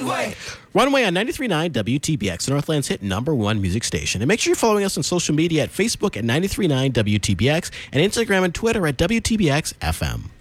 Runway on 93.9 WTBX, Northland's hit #1 music station. And make sure you're following us on social media at Facebook at 93.9 WTBX and Instagram and Twitter at WTBX FM.